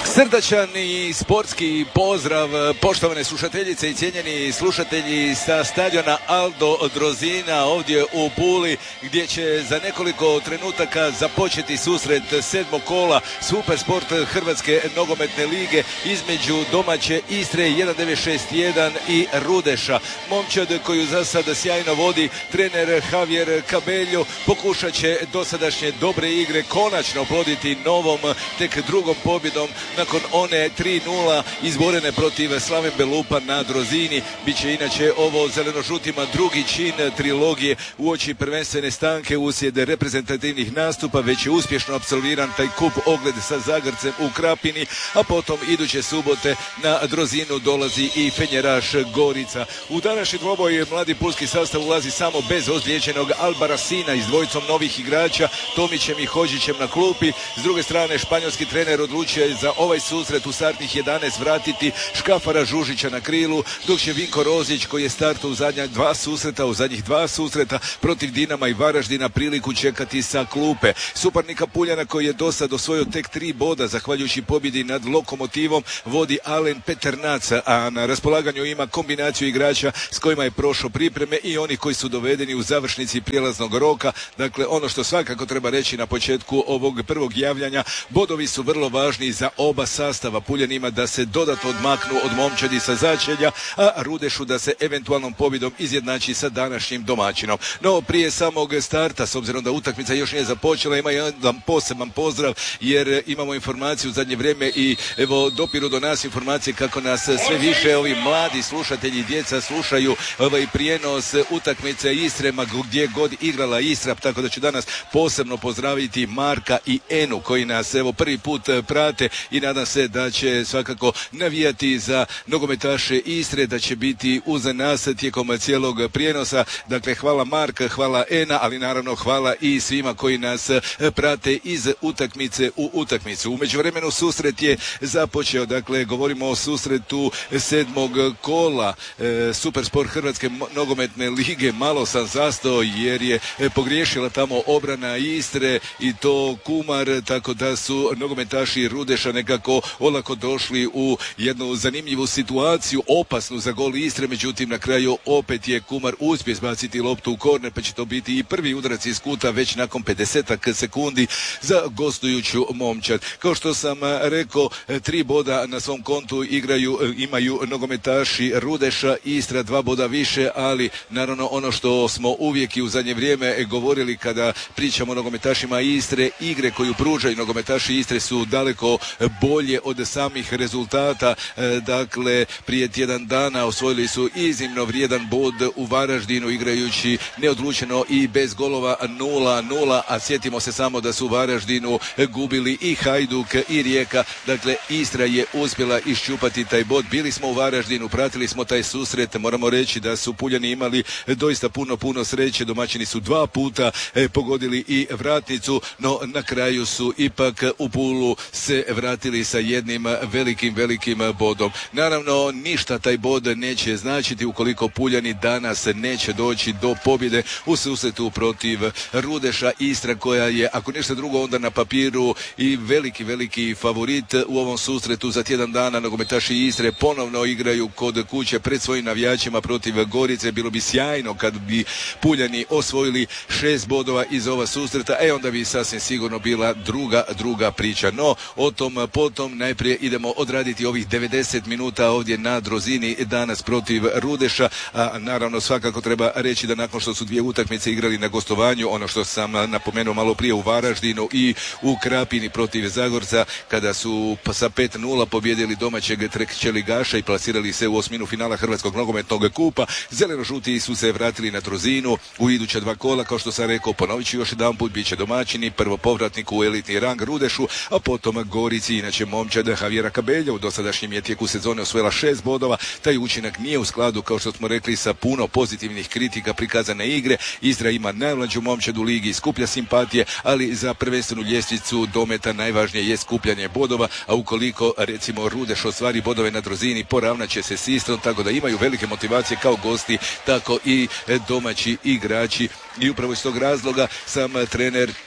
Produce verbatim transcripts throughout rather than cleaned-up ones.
Srdačan i sportski pozdrav, poštovane slušateljice i cijenjeni slušatelji sa stadiona Aldo Drozina ovdje u Puli, gdje će za nekoliko trenutaka započeti susret sedmog kola Supersport Hrvatske nogometne lige između domaće Istre jedan devet šest jedan i Rudeša. Momčad koju za sada sjajno vodi trener Javier Cabello pokušat će dosadašnje dobre igre konačno oploditi novom, tek drugom pobjedom nakon one tri nula izborene protiv Slaven Belupa na Drozini. Biće inače ovo zelenožutima drugi čin trilogije uoči prvenstvene stanke uslijed reprezentativnih nastupa. Već je uspješno apsolviran taj kup ogled sa Zagorcem u Krapini, a potom iduće subote na Drozinu dolazi i Fenjeraš Gorica. U današnji dvoboj mladi pulski sastav ulazi samo bez ozlijeđenog Albarasina i s dvojicom novih igrača, Tomićem i Hođićem na klupi. S druge strane, španjolski trener odlučio je za ovaj susret u startnih jedanaest vratiti Škafara Žužića na krilu, dok će Vinko Rozić, koji je startao u zadnja dva susreta, u zadnjih dva susreta protiv Dinama i Varaždina, priliku čekati sa klupe. Suparnika Puljana, koji je do sad osvojio tek tri boda zahvaljujući pobjedi nad Lokomotivom, vodi Alen Peternac, a na raspolaganju ima kombinaciju igrača s kojima je prošao pripreme i oni koji su dovedeni u završnici prijelaznog roka. Dakle, ono što svakako treba reći na početku ovog prvog javljanja, bodovi su vrlo važni za oba sastava. Puljanima da se dodatno odmaknu od Momčadi sa začelja, a Rudešu da se eventualnom pobjedom izjednači sa današnjim domaćinom. No, prije samog starta, s obzirom da utakmica još nije započela, ima jedan poseban pozdrav, jer imamo informaciju u zadnje vrijeme i evo dopiru do nas informacije kako nas sve više ovi mladi slušatelji, djeca slušaju ovaj prijenos utakmice Istre, ma gdje god igrala Istra, tako da ću danas posebno pozdraviti Marka i Enu koji nas evo prvi put prate i nadam se da će svakako navijati za nogometaše Istre, da će biti uz nas tijekom cijelog prijenosa. Dakle, hvala Mark, hvala Ena, ali naravno hvala i svima koji nas prate iz utakmice u utakmicu. U međuvremenu susret je započeo, dakle govorimo o susretu sedmog kola e, Supersport Hrvatske nogometne lige. Malo sam zastao jer je pogriješila tamo obrana Istre i to Kumar, tako da su nogometaši Rudeša nekako olako došli u jednu zanimljivu situaciju, opasnu za gol Istre, međutim na kraju opet je Kumar uspio izbaciti loptu u korner, pa će to biti i prvi udarac iz kuta već nakon pedesetak sekundi za gostujuću Momčad. Kao što sam rekao, tri boda na svom kontu igraju, imaju nogometaši Rudeša, Istra dva boda više, ali naravno ono što smo uvijek i u zadnje vrijeme govorili kada pričamo o nogometašima Istre, igre koju pružaju nogometaši Istre su daleko bolje od samih rezultata. Dakle, prije tjedan dana osvojili su iznimno vrijedan bod u Varaždinu igrajući neodlučeno i bez golova nula nula, a sjetimo se samo da su u Varaždinu gubili i Hajduk i Rijeka. Dakle, Istra je uspjela iščupati taj bod. Bili smo u Varaždinu, pratili smo taj susret, moramo reći da su Puljani imali doista puno, puno sreće. Domaćini su dva puta pogodili i vratnicu, no na kraju su ipak u Pulu se vratili sa jednim velikim, velikim bodom. Naravno, ništa taj bod neće značiti ukoliko Puljani danas neće doći do pobjede u susretu protiv Rudeša. Istra, koja je, ako ništa drugo, onda na papiru i veliki, veliki favorit u ovom susretu. Za tjedan dana nogometaši Istre ponovno igraju kod kuće pred svojim navijačima protiv Gorice. Bilo bi sjajno kad bi Puljani osvojili šest bodova iz ova susreta, e onda bi sasvim sigurno bila druga, druga priča. No, o tom potom, najprije idemo odraditi ovih devedeset minuta ovdje na Drozini danas protiv Rudeša, a naravno svakako treba reći da nakon što su dvije utakmice igrali na gostovanju, ono što sam napomenuo malo prije u Varaždinu i u Krapini protiv Zagorca, kada su sa pet nula pobjedili domaćeg trećeligaša i plasirali se u osminu finala Hrvatskog nogometnog kupa, zeleno-žuti su se vratili na Drozinu u iduća dva kola. Kao što sam rekao, ponovit ću još jedan put, bit će domaćini, prvo povratnik u elitni rang Rudešu, a potom Gorici. Inače, Momčad Javiera Cabello u dosadašnjem je tijeku sezone osvojila šest bodova. Taj učinak nije u skladu, kao što smo rekli, sa puno pozitivnih kritika prikazane igre. Istra ima najmlađu Momčad u ligi, skuplja simpatije, ali za prvenstvenu ljestvicu dometa najvažnije je skupljanje bodova, a ukoliko recimo Rudeš ostvari bodove na Drozini, poravnat će se s Istrom, tako da imaju velike motivacije kao gosti, tako i domaći igrači. I upravo iz tog razloga sam trener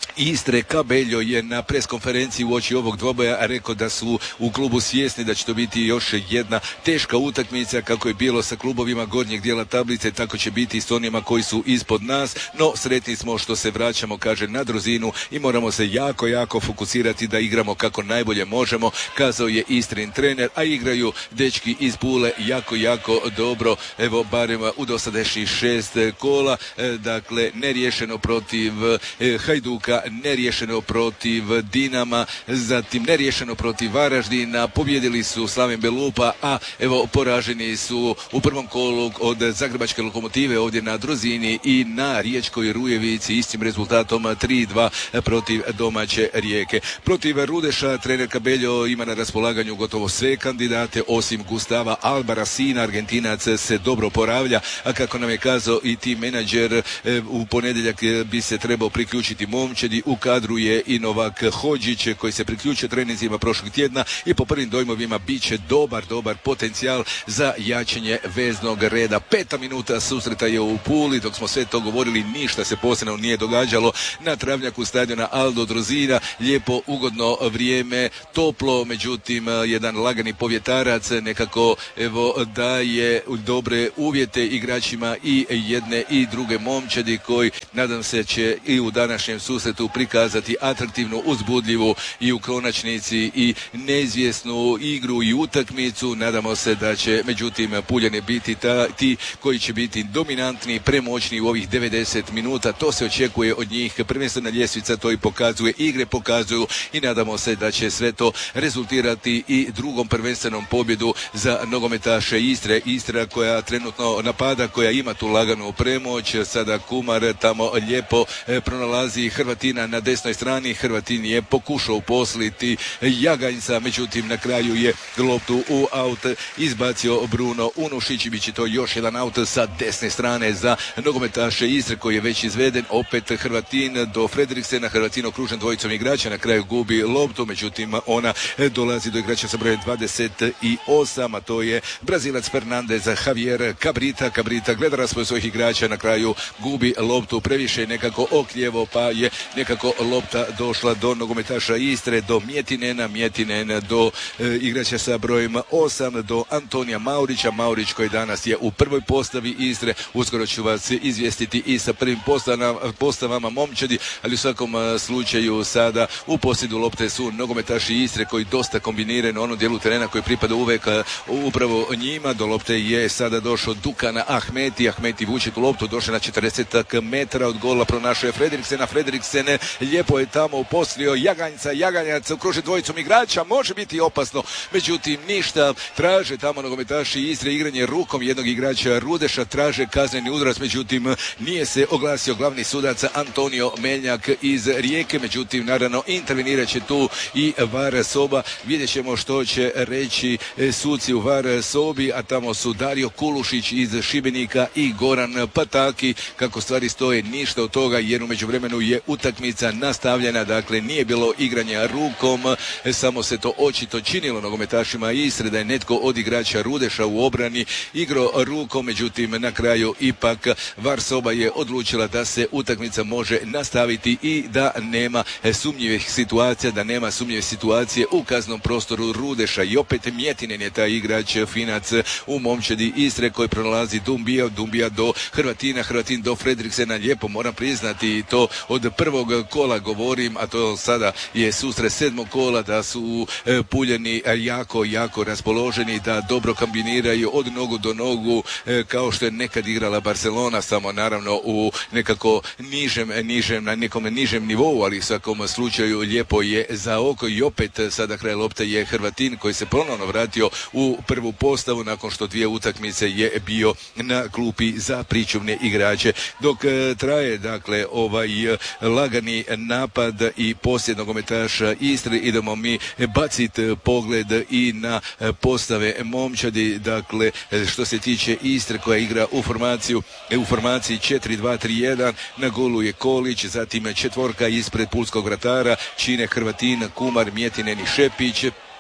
Istre. Kabeljo je na preskonferenciji uoči ovog dvoboja rekao da su u klubu svjesni da će to biti još jedna teška utakmica, kako je bilo sa klubovima gornjeg dijela tablice, tako će biti i s onima koji su ispod nas, no sretni smo što se vraćamo, kaže, na Drozinu i moramo se jako, jako fokusirati da igramo kako najbolje možemo, kazao je Istrin trener, a igraju dečki iz Pule jako, jako dobro, evo barem u dosadašnjih šest kola, dakle neriješeno protiv Hajduka, neriješeno protiv Dinama, zatim neriješeno protiv Varaždina, pobjedili su Slaven Belupa, a evo poraženi su u prvom kolu od Zagrebačke Lokomotive ovdje na Drozini i na Riječkoj Rujevici istim rezultatom tri dva protiv domaće Rijeke. Protiv Rudeša trener Kabeljo ima na raspolaganju gotovo sve kandidate osim Gustava Albarracina. Argentinac se dobro poravlja, a kako nam je kazao i tim menadžer, u ponedjeljak bi se trebao priključiti momčadi. U kadru je i Novak Hodžić koji se priključio treninzima prošlog tjedna i po prvim dojmovima bit će dobar, dobar potencijal za jačanje veznog reda. Peta minuta susreta je u Puli, dok smo sve to govorili ništa se posebno nije događalo na travnjaku stadiona Aldo Drozina. Lijepo, ugodno vrijeme, toplo, međutim jedan lagani povjetarac nekako evo daje dobre uvjete igračima i jedne i druge momčadi koji nadam se će i u današnjem susretu prikazati atraktivnu, uzbudljivu i u konačnici i neizvjesnu igru i utakmicu. Nadamo se da će međutim Puljani biti ta, ti koji će biti dominantni, premoćni u ovih devedeset minuta. To se očekuje od njih, prvenstvena ljestvica to i pokazuje, igre pokazuju i nadamo se da će sve to rezultirati i drugom prvenstvenom pobjedu za nogometaše Istre. Istra koja trenutno napada, koja ima tu laganu premoć. Sada Kumar tamo lijepo pronalazi Hrvatina na desnoj strani. Hrvatin je pokušao uposliti Jaganjca, međutim na kraju je loptu u aut izbacio Bruno Unušić i bit će to još jedan aut sa desne strane za nogometaše Istre koji je već izveden. Opet Hrvatin do Fredriksena, Hrvatin okružen dvojicom igrača, na kraju gubi loptu, međutim ona dolazi do igrača sa brojem dvadeset osam, a to je Brazilac Fernandez Javier Cabrita. Cabrita gleda raspoj svojih igrača, na kraju gubi loptu, previše nekako okljevo, pa je nekako lopta došla do nogometaša Istre, do Mjetinena, Mjetinen do e, igrača sa brojem osam, do Antonija Maurića. Maurić koji danas je u prvoj postavi Istre, uskoro ću vas izvijestiti i sa prvim postavama, postavama momčadi, ali u svakom slučaju sada u posjedu lopte su nogometaši Istre koji dosta kombiniraju na onom dijelu terena koji pripada uvek upravo njima. Do lopte je sada došao Dukan Ahmeti, Ahmeti vuče tu loptu, došao na četrdeset metara od gola, pronašao je Fredriksena, Fredriksen lijepo je tamo uposlio Jaganjca, Jaganjac okružen dvojicom igrača, može biti opasno, međutim ništa, traže tamo nogometaši Istre igranje rukom jednog igrača Rudeša, traže kazneni udarac, međutim nije se oglasio glavni sudac Antonio Meljak iz Rijeke, međutim naravno intervenirat će tu i VAR soba. Vidjet ćemo što će reći suci u VAR sobi, a tamo su Dario Kulušić iz Šibenika i Goran Pataki. Kako stvari stoje, ništa od toga jer u međuvremenu je utakmica nastavljena, dakle nije bilo igranja rukom, samo se to očito činilo nogometašima Istre da je netko od igrača Rudeša u obrani igrao rukom, međutim na kraju ipak VAR soba je odlučila da se utakmica može nastaviti i da nema sumnjivih situacija, da nema sumnjive situacije u kaznom prostoru Rudeša. I opet Mjetinen je taj igrač Finac u momčadi Istre koji pronalazi Dumbija, Dumbija do Hrvatina, Hrvatin do Fredriksena. Lijepo moram priznati to od prvog kola govorim, a to sada je susret sedmog kola, da su Puljani jako, jako raspoloženi, da dobro kombiniraju od nogu do nogu kao što je nekad igrala Barcelona, samo naravno u nekako nižem, nižem na nekom nižem nivou, ali u svakom slučaju lijepo je za oko. I opet sada kraj lopte je Hrvatin koji se ponovno vratio u prvu postavu nakon što dvije utakmice je bio na klupi za pričuvne igrače. Dok traje dakle ovaj lagani napad i poslije nogometaša Istre, idemo mi baciti pogled i na postave momčadi. Dakle što se tiče Istre koja igra u formaciju u formaciji četiri dva tri jedan, na golu je Kolić, zatim četvorka ispred pulskog vratara čine Hrvatin, Kumar, Mjetinen i Šepić.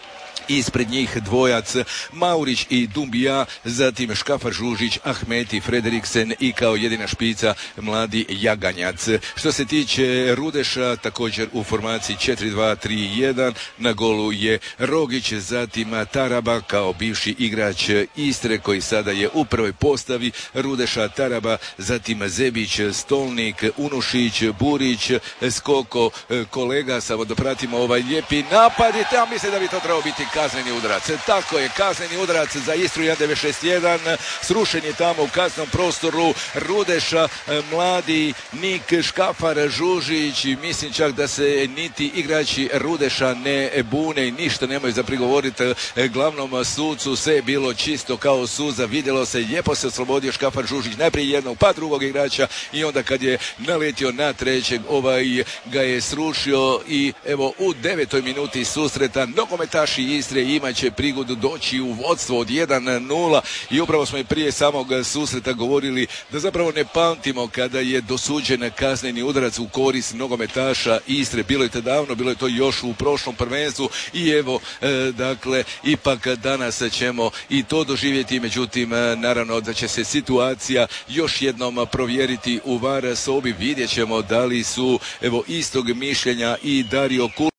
Ispred njih dvojac Maurić i Dumbija, zatim Škafar Žužić, Ahmeti, Frederiksen i kao jedina špica mladi Jaganjac. Što se tiče Rudeša, također u formaciji četiri dva tri jedan, na golu je Rogić, zatim Taraba kao bivši igrač Istre koji sada je u prvoj postavi Rudeša, Taraba, zatim Zebić, Stolnik, Unušić, Burić, Skoko, kolega, samo da pratimo ovaj lijepi napad i ja mislim da bi to trebao biti kazneni udarac. Tako je, kazneni udarac za Istru jedan devet šest jedan, srušen je tamo u kaznenom prostoru Rudeša, mladi Nik Škafar Žužić, i mislim čak da se niti igrači Rudeša ne bune i ništa nemaju za prigovoriti glavnom sucu, sve je bilo čisto kao suza, vidjelo se, lijepo se oslobodio Škafar Žužić, najprije jednog pa drugog igrača i onda kad je naletio na trećeg, ovaj ga je srušio i evo u devetoj minuti susreta nogometaši Istre imat će prigodu doći u vodstvo od jedan nula i upravo smo i prije samog susreta govorili da zapravo ne pamtimo kada je dosuđen kazneni udarac u korist nogometaša Istre. Bilo je to davno, bilo je to još u prošlom prvenstvu i evo e, dakle ipak danas ćemo i to doživjeti, međutim naravno da će se situacija još jednom provjeriti u V A R sobi, vidjet ćemo da li su evo istog mišljenja i Dario Kul